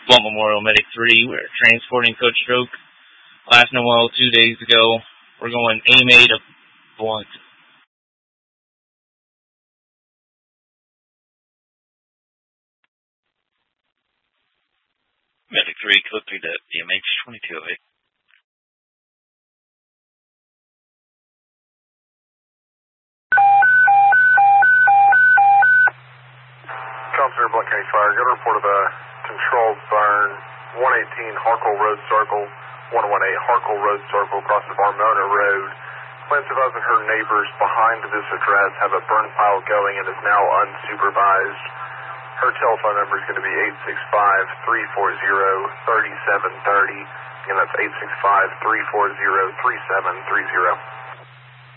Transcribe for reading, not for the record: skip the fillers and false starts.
Blunt Memorial Medic 3. We're transporting Coach Stroke. Last Noel 2 days ago. We're going AMA to Blunt. Medic 3, code 3 to EMH 2208. Center Blunt County Fire, got a report of a controlled burn, 118 Harkle Road Circle, 118 Harkle Road Circle, across the Varmona Road. Claims advising her neighbors behind this address have a burn pile going and is now unsupervised. Her telephone number is going to be 865-340-3730. Again, that's 865-340-3730.